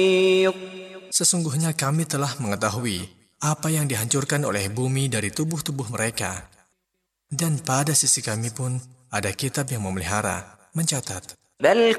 Sesungguhnya kami telah mengetahui apa yang dihancurkan oleh bumi dari tubuh-tubuh mereka. Dan pada sisi kami pun ada kitab yang memelihara, mencatat.